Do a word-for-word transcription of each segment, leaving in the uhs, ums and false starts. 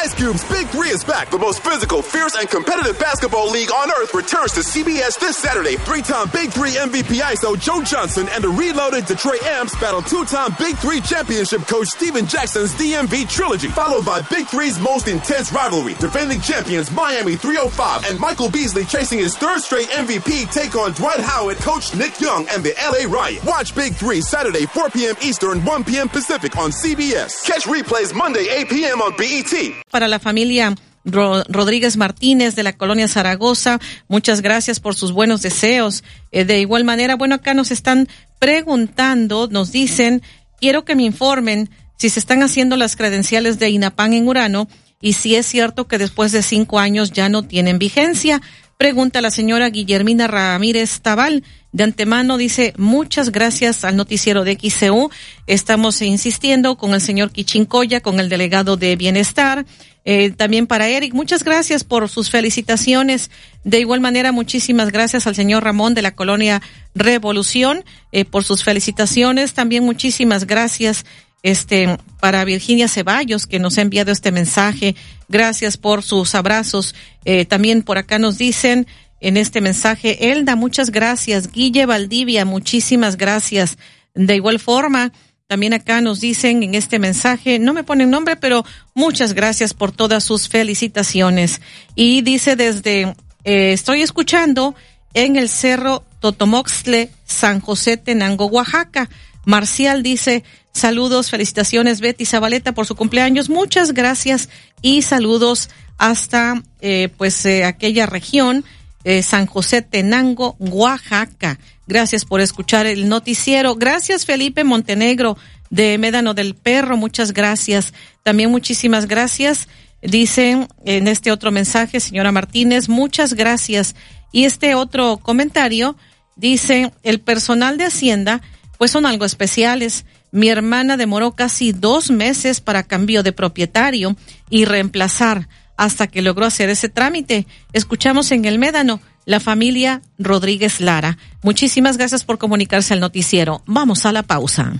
Ice Cube's Big Three is back. The most physical, fierce, and competitive basketball league on earth returns to C B S this Saturday. Three-time Big Three M V P I S O Joe Johnson and the reloaded Detroit Amps battle two-time Big Three championship coach Steven Jackson's D M V trilogy, followed by Big Three's most intense rivalry. Defending champions Miami three oh five and Michael Beasley chasing his third straight M V P take on Dwight Howard, coach Nick Young, and the L A Riot. Watch Big Three Saturday, four p.m. Eastern, one p.m. Pacific on C B S. Catch replays Monday, eight p.m. on B E T. Para la familia Ro- Rodríguez Martínez de la colonia Zaragoza, muchas gracias por sus buenos deseos. Eh, de igual manera, bueno, acá nos están preguntando, nos dicen, quiero que me informen si se están haciendo las credenciales de INAPAN en Urano y si es cierto que después de cinco años ya no tienen vigencia. Pregunta la señora Guillermina Ramírez Tabal. De antemano dice, muchas gracias al noticiero de X C U. Estamos insistiendo con el señor Quichincoya, con el delegado de Bienestar. Eh, también para Eric, muchas gracias por sus felicitaciones. De igual manera, muchísimas gracias al señor Ramón de la colonia Revolución eh, por sus felicitaciones. También muchísimas gracias este para Virginia Ceballos, que nos ha enviado este mensaje. Gracias por sus abrazos. Eh, también por acá nos dicen en este mensaje, Elda, muchas gracias. Guille Valdivia, muchísimas gracias. De igual forma, también acá nos dicen en este mensaje, no me ponen nombre, pero muchas gracias por todas sus felicitaciones. Y dice desde, eh, estoy escuchando en el Cerro Totomoxtle, San José Tenango, Oaxaca. Marcial dice, saludos, felicitaciones Betty Zabaleta por su cumpleaños, muchas gracias y saludos hasta eh, pues eh, aquella región, eh, San José Tenango, Oaxaca. Gracias por escuchar el noticiero. Gracias Felipe Montenegro de Médano del Perro, muchas gracias. También muchísimas gracias, dicen en este otro mensaje, señora Martínez, muchas gracias. Y este otro comentario dice, el personal de Hacienda pues son algo especiales. Mi hermana demoró casi dos meses para cambio de propietario y reemplazar hasta que logró hacer ese trámite. Escuchamos en el Médano la familia Rodríguez Lara. Muchísimas gracias por comunicarse al noticiero. Vamos a la pausa.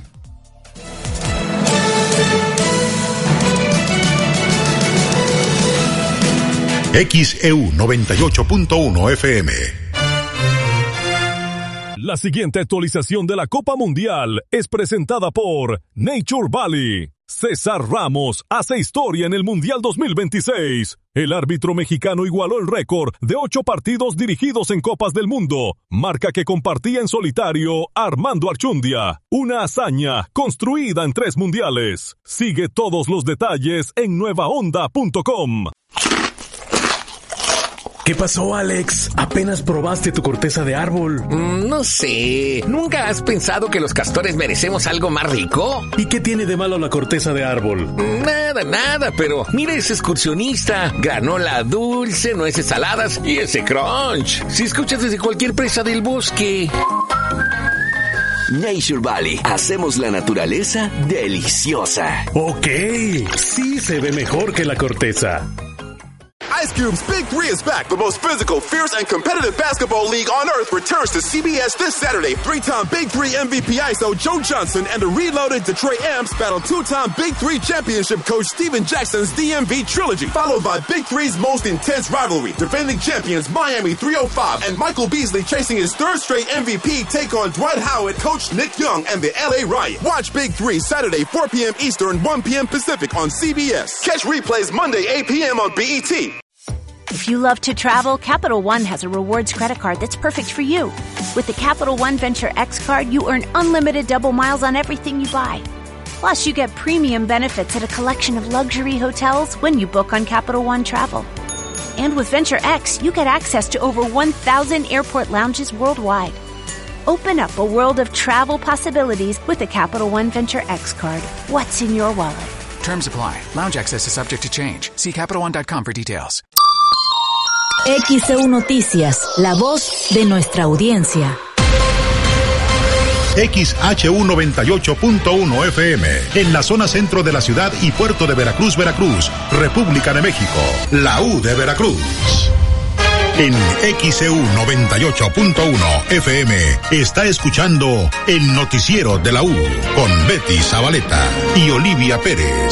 X E U noventa y ocho punto uno F M. La siguiente actualización de la Copa Mundial es presentada por Nature Valley. César Ramos hace historia en el Mundial dos mil veintiséis. El árbitro mexicano igualó el récord de ocho partidos dirigidos en Copas del Mundo, marca que compartía en solitario Armando Archundia. Una hazaña construida en tres mundiales. Sigue todos los detalles en nueva onda punto com. ¿Qué pasó, Alex? ¿Apenas probaste tu corteza de árbol? Mm, no sé. ¿Nunca has pensado que los castores merecemos algo más rico? ¿Y qué tiene de malo la corteza de árbol? Nada, nada, pero mira ese excursionista. Granola dulce, nueces saladas y ese crunch. Si escuchas desde cualquier presa del bosque. Nature Valley. Hacemos la naturaleza deliciosa. Ok, sí se ve mejor que la corteza. Ice Cube's Big Three is back. The most physical, fierce, and competitive basketball league on earth returns to C B S this Saturday. Three-time Big Three M V P I S O Joe Johnson and the reloaded Detroit Amps battle two-time Big Three championship coach Steven Jackson's D M V trilogy, followed by Big Three's most intense rivalry. Defending champions Miami three oh five and Michael Beasley chasing his third straight M V P take on Dwight Howard, coach Nick Young, and the L A Riot. Watch Big Three Saturday, four p.m. Eastern, one p.m. Pacific on C B S. Catch replays Monday, eight p.m. on B E T. If you love to travel, Capital One has a rewards credit card that's perfect for you. With the Capital One Venture X card, you earn unlimited double miles on everything you buy. Plus, you get premium benefits at a collection of luxury hotels when you book on Capital One Travel. And with Venture X, you get access to over one thousand airport lounges worldwide. Open up a world of travel possibilities with the Capital One Venture X card. What's in your wallet? Terms apply. Lounge access is subject to change. See Capital One dot com for details. X E U Noticias, la voz de nuestra audiencia. X H U noventa y ocho punto uno F M, en la zona centro de la ciudad y puerto de Veracruz, Veracruz, República de México, la U de Veracruz. En X E U noventa y ocho punto uno F M está escuchando el noticiero de la U con Betty Zabaleta y Olivia Pérez.